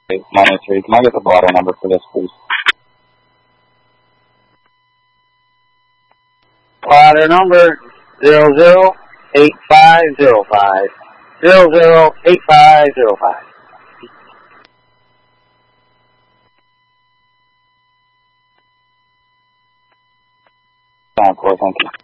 983. Can I get the blotter number for this, please? Blotter number 008505. 008505. Thank you.